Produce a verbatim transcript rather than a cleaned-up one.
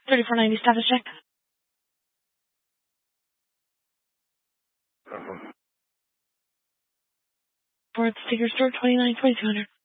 thirty-four ninety status check. Uh-huh. For the sticker store, twenty-nine twenty-two hundred.